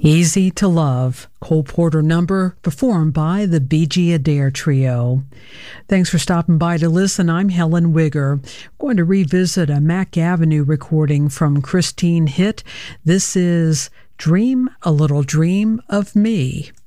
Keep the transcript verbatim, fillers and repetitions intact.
Easy to Love, Cole Porter number performed by the B G Adair Trio. Thanks for stopping by to listen. I'm Helen Wigger. We're going to revisit a Mack Avenue recording from Christine Hitt. This is Dream a Little Dream of Me.